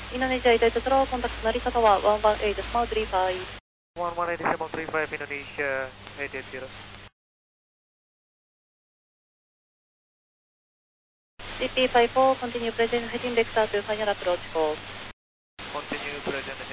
Indonesia Ida Control, contact Narita Tower 118.35. 118735 Indonesia 880. CP54, continue present heading Vector to final approach call. Continue present